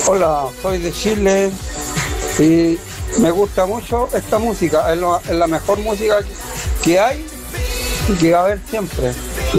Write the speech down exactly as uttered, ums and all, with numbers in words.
Hola, soy de Chile y me gusta mucho esta música. Es, lo- es la mejor música que hay y que va a haber siempre.